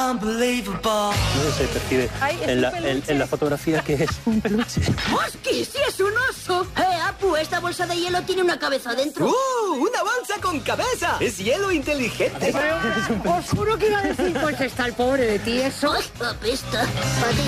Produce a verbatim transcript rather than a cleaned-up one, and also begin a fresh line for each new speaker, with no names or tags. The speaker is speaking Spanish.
No se percibe
Ay, ¿es
en
un
la, en,
peluche?
en la fotografía que es un peluche.
¡Hostia, sí es un oso! ¡Eh, Apu, esta bolsa de hielo tiene una cabeza dentro!
¡Uh! ¡Una bolsa con cabeza! ¡Es hielo inteligente!
Os juro que iba a decir, pues está el pobre de ti, eso.
¡Ay, apesta! Pati,